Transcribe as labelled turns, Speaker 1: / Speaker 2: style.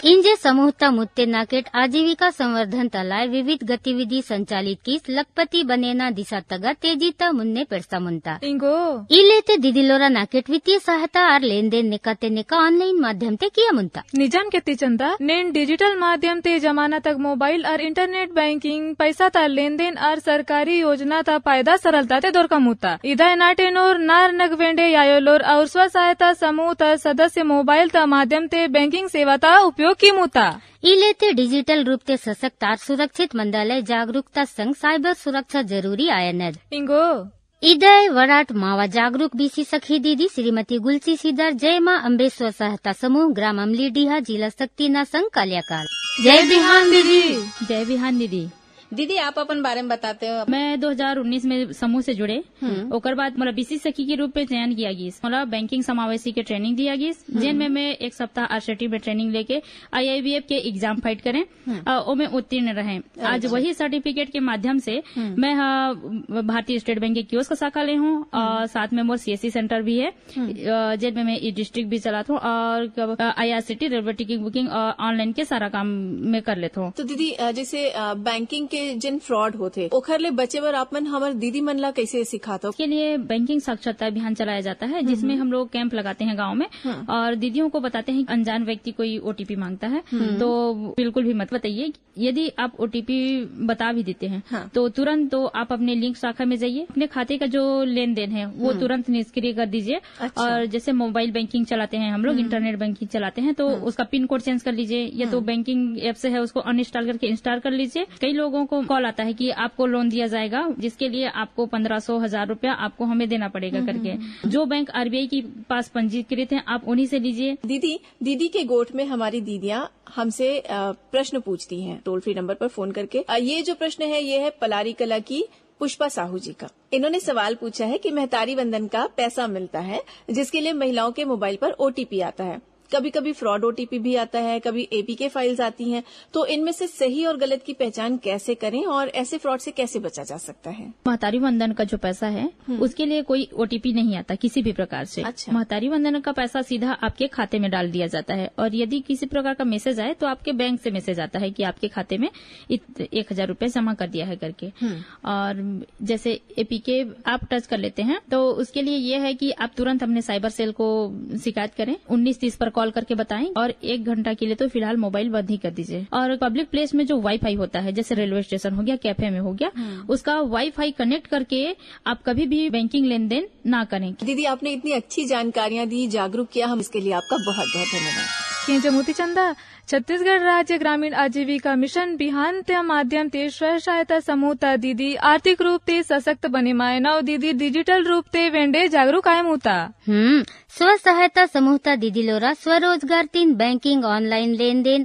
Speaker 1: इंजे समूहता मुत्ते नाकेट आजीविका संवर्धन तलाय विविध गतिविधि संचालित कीस लखपति बनेना दिशा तगा तेजीता मुन्ने पेरसा मुंता
Speaker 2: इंगो
Speaker 1: इलेते दिदिलोरा नाकेट वित्तीय सहायता और लेन देन निकाते निका ऑनलाइन माध्यम ते किया मुंता
Speaker 2: निजान केती चंदा नेन डिजिटल माध्यम ते जमाना तक मोबाइल और इंटरनेट बैंकिंग पैसा ता लेन देन और सरकारी योजना ता फायदा सरलता ते दोर कमुता इदा नाटेनोर नार नगवेंडे यायोलोर और स्व सहायता समूह ता सदस्य मोबाइल ता माध्यम ते बैंकिंग सेवा ता उपयोग की मुता
Speaker 1: इलेते डिजिटल रूप ते सशक्त और सुरक्षित मंत्रालय जागरूकता संग साइबर सुरक्षा जरूरी आयनद
Speaker 2: इंगो
Speaker 1: इदय वराट मावा जागरूक बीसी सखी दीदी श्रीमती गुलसी सीधर जय मां अम्बे स्व सहायता समूह ग्राम अमली डीहा जिला शक्तिना संघ कालियाकाल।
Speaker 2: जय बिहान दीदी।
Speaker 3: जय बिहान दीदी।
Speaker 4: दीदी आप अपन बारे में बताते हो।
Speaker 3: मैं 2019 में समूह से जुड़े ओकर बाद मोला बीसी सखी के रूप में चयन किया गई। मोला बैंकिंग समावेशी के ट्रेनिंग दिया गई जिनमें मैं एक सप्ताह आरसीटी में ट्रेनिंग लेके IIBF के एग्जाम फाइट करें और में उत्तीर्ण रहे। आज वही सर्टिफिकेट के माध्यम से मैं भारतीय स्टेट बैंक के कियोस्क शाखा ले हूँ और साथ में मोर CSC सेंटर भी है जिनमें मैं ई डिस्ट्रिक्ट भी चलाता हूँ और IRCT रेलवे टिकट बुकिंग और ऑनलाइन के सारा काम में कर लेता हूँ।
Speaker 4: तो दीदी जैसे बैंकिंग के जिन फ्रॉड होते ओखरले बचे बर आप मन हमार दीदी मन ला कैसे सिखाते हो?
Speaker 3: के लिए बैंकिंग साक्षरता अभियान चलाया जाता है जिसमें हम लोग कैंप लगाते हैं गांव में और दीदियों को बताते हैं अनजान व्यक्ति कोई OTP मांगता है तो बिल्कुल भी मत बताइए। यदि आप OTP बता भी देते हैं तो तुरंत तो आप अपने लिंक शाखा में जाइए, अपने खाते का जो लेन देन है वो तुरंत निष्क्रिय कर दीजिए। और जैसे मोबाइल बैंकिंग चलाते हैं हम लोग, इंटरनेट बैंकिंग चलाते हैं तो उसका पिन कोड चेंज कर लीजिए या तो बैंकिंग ऐप से है उसको अनइंस्टॉल करके इंस्टॉल कर लीजिए। कई लोगों को कॉल आता है कि आपको लोन दिया जाएगा जिसके लिए आपको 1500-1000 रुपया आपको हमें देना पड़ेगा करके। जो बैंक RBI के पास पंजीकृत हैं आप उन्हीं से लीजिए।
Speaker 4: दीदी के गोठ में हमारी दीदियां हमसे प्रश्न पूछती हैं टोल फ्री नंबर पर फोन करके। ये जो प्रश्न है ये है पलारी कला की पुष्पा साहू जी का। इन्होंने सवाल पूछा है कि महतारी वंदन का पैसा मिलता है जिसके लिए महिलाओं के मोबाइल पर OTP आता है, कभी कभी फ्रॉड OTP भी आता है, कभी APK फाइल्स आती हैं, तो इनमें से सही और गलत की पहचान कैसे करें और ऐसे फ्रॉड से कैसे बचा जा सकता है?
Speaker 3: महतारी वंदन का जो पैसा है उसके लिए कोई OTP नहीं आता किसी भी प्रकार से।
Speaker 4: अच्छा।
Speaker 3: महतारी वंदन का पैसा सीधा आपके खाते में डाल दिया जाता है और यदि किसी प्रकार का मैसेज आए तो आपके बैंक से मैसेज आता है कि आपके खाते में 1000 रुपए जमा कर दिया है करके। और जैसे APK आप टच कर लेते हैं तो उसके लिए ये है कि आप तुरंत अपने साइबर सेल को शिकायत करें, 1930 पर कॉल करके बताएं और 1 घंटा के लिए तो फिलहाल मोबाइल बंद ही कर दीजिए। और पब्लिक प्लेस में जो वाईफाई होता है जैसे रेलवे स्टेशन हो गया, कैफे में हो गया, उसका वाईफाई कनेक्ट करके आप कभी भी बैंकिंग लेन देन ना करें।
Speaker 4: दीदी आपने इतनी अच्छी जानकारियां दी, जागरूक किया, हम इसके लिए आपका बहुत बहुत धन्यवाद।
Speaker 2: मोती चंदा छत्तीसगढ़ राज्य ग्रामीण आजीविका मिशन बिहान ते माध्यम ते स्व सहायता समूह ता दीदी आर्थिक रूप ते सशक्त बने मायना दीदी डिजिटल रूप ते वेंडे जागरूक आयम होता।
Speaker 1: स्व सहायता समूह ता दीदी लोरा स्वरोजगार 3 बैंकिंग ऑनलाइन लेन देन